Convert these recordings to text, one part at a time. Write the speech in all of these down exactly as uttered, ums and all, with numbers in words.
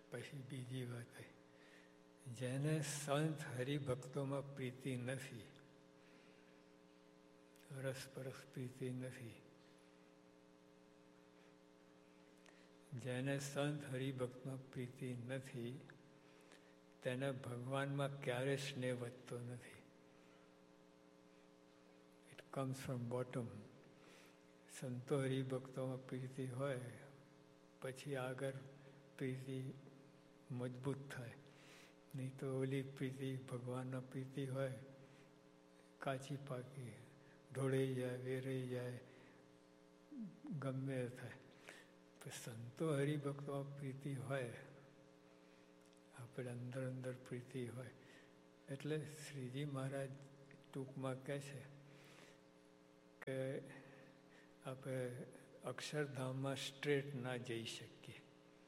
પછી બીજી વાત, જેને સંત હરિભક્તોમાં પ્રીતિ નથી, રસપરસ પ્રીતિ નથી, જેને સંત હરિભક્તમાં પ્રીતિ નથી, તેને ભગવાનમાં ક્યારે સ્નેહ વધતો નથી. It comes from bottom. સંતો હરિભક્તોમાં પ્રીતિ હોય પછી આગળ પ્રીતિ મજબૂત થાય. નહીં તો ઓલી પ્રીતિ, ભગવાનના પ્રીતિ હોય કાચી પાકી, ઢોળાઈ જાય, વેરાઈ જાય, ગમે થાય. સંતો હરિભક્તોમાં પ્રીતિ હોય, આપણે અંદર અંદર પ્રીતિ હોય. એટલે શ્રીજી મહારાજ ટૂંકમાં કહે છે કે આપણે અક્ષરધામમાં સ્ટ્રેટ ના જઈ શકીએ,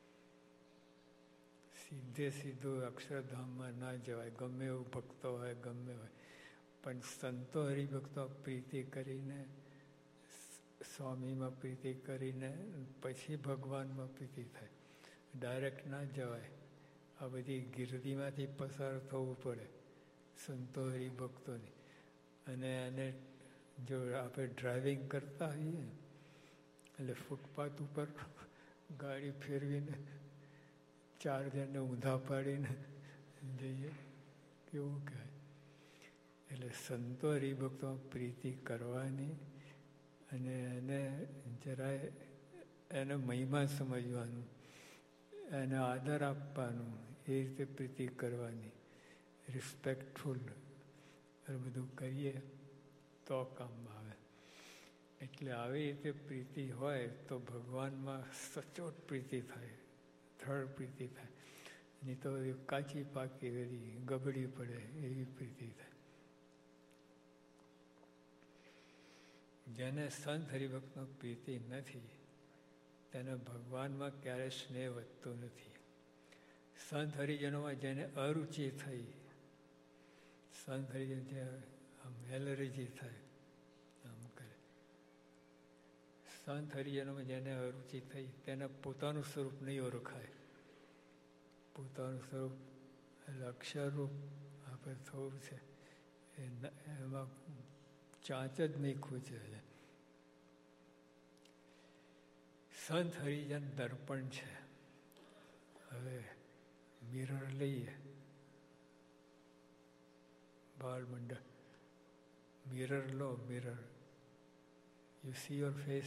સીધે સીધું અક્ષરધામમાં ના જવાય, ગમે એવું ભક્તો હોય, ગમે હોય. પણ સંતો હરિભક્તો પ્રીતિ કરીને, સ્વામીમાં પ્રીતિ કરીને પછી ભગવાનમાં પ્રીતિ થાય. ડાયરેક્ટ ના જવાય. આ બધી ગીરદીમાંથી પસાર થવું પડે સંતો હરિભક્તોની. અને એને જો આપણે ડ્રાઇવિંગ કરતા હોઈએ એટલે ફૂટપાથ ઉપર ગાડી ફેરવીને ચાર જણને ઊંધા પાડીને જઈએ, કેવું કહે. એટલે સંતો હરિભક્તોમાં પ્રીતિ કરવાની અને એને જરાય એને મહિમા સમજવાનું, એને આદર આપવાનું, એ રીતે પ્રીતિ કરવાની, રિસ્પેક્ટફુલ બધું કરીએ તો કામમાં આવે. એટલે આવી રીતે પ્રીતિ હોય તો ભગવાનમાં સચોટ પ્રીતિ થાય, દ્રઢ પ્રીતિ થાય. નહીં તો કાચી પાકી બધી ગબડી પડે એવી પ્રીતિ થાય. જેને સંત હરિભક્તમાં પ્રીતિ નથી તેને ભગવાનમાં ક્યારેય સ્નેહ વધતો નથી. સંત હરિજનોમાં જેને અરુચિ થઈ, સંત હરિજન જે આમ એલર્જી થાય, આમ કરે. સંત હરિજનોમાં જેને અરુચિ થઈ તેને પોતાનું સ્વરૂપ નહીં ઓળખાય. પોતાનું સ્વરૂપ એટલે અક્ષરરૂપ આપણે થવું છે, એમાં ચાંચ જ નહીં ખૂચે. સંત હરિજન દર્પણ છે. હવે મિરર લઈએ, બાળ મંડળ, mirror law, mirror, you C your face.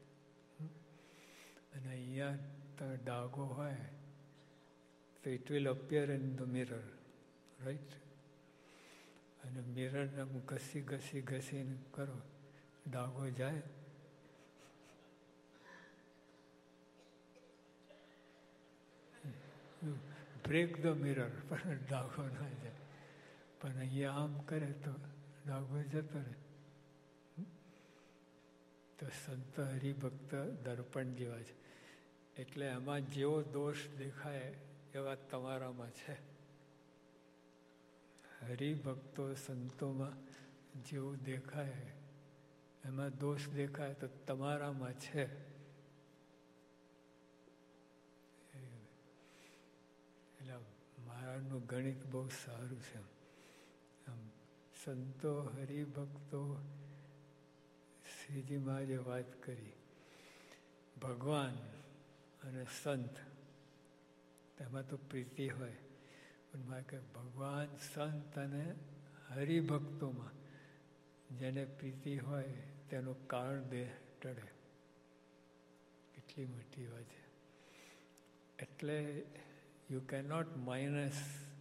અને અહીંયા તમે ડાઘો હોય તો it will appear in the mirror, right? અને મિરરને ઘસી ઘસી ઘસીને કરો, ડાઘો જાય? બ્રેક ધ મિરર, પણ ડાઘો ના જાય. પણ અહીંયા આમ કરે તો ડાઘો જતો રહે. તો સંત હરિભક્ત દર્પણ જેવા છે. એટલે એમાં જેવો દોષ દેખાય એવા તમારામાં છે. હરિભક્તો સંતોમાં જેવું દેખાય એમાં દોષ દેખાય તો તમારામાં છે. એટલે મહારાજનું ગણિત બહુ સારું છે. આમ સંતો હરિભક્તો, શ્રીજી મહારાજે વાત કરી, ભગવાન અને સંત તેમાં તો પ્રીતિ હોય. પણ મારે કે ભગવાન, સંત અને હરિભક્તોમાં જેને પ્રીતિ હોય તેનું કારણ દેહ ટળે. કેટલી મોટી વાત છે. એટલે યુ કેન નોટ માઇનસ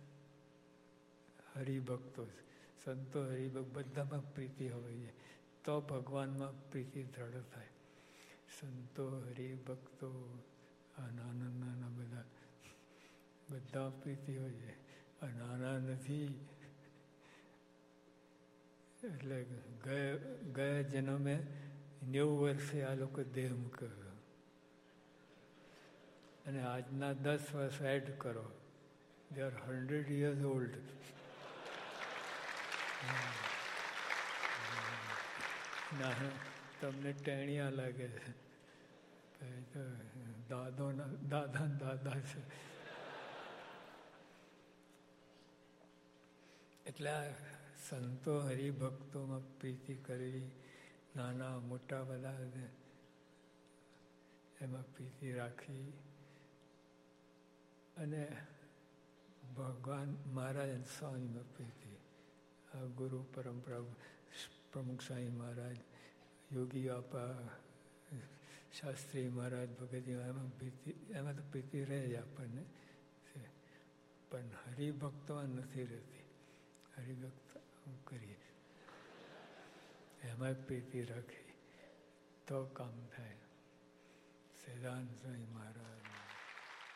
હરિભક્તો, સંતો હરિભક્ત બધામાં પ્રીતિ હોવી જોઈએ તો ભગવાનમાં પ્રીતિ દ્રઢ થાય. સંતો હરિભક્તો આ નાના નાના બધા બધા પ્રીતિ હોય છે. આ નાના નથી. એટલે ગયા ગયા જન્મે નેવું વર્ષે આ લોકો દેહ મૂક્યો અને આજના દસ વર્ષ એડ કરો, they are hundred years old. ના તમને ટેણિયા લાગે છે, દાદો દાદા દાદા છે. એટલે સંતો હરિભક્તોમાં પ્રીતિ કરવી, નાના મોટા બધા એમાં પ્રીતિ રાખવી, અને ભગવાન મહારાજ સ્વામીમાં પ્રીતિ, આ ગુરુ પરંપરા પ્રમુખ સ્વામી મહારાજ, યોગી બાપા, શાસ્ત્રી મહારાજ, ભગતજી એમાં પ્રીતિ, એમાં તો પ્રીતિ રહે જ આપણને, પણ હરિભક્તમાં નથી રહેતી. હરિભક્ત કરીએ એમાં પ્રીતિ રાખી તો કામ થાય. સિદ્ધાંત સ્વામી મહારાજ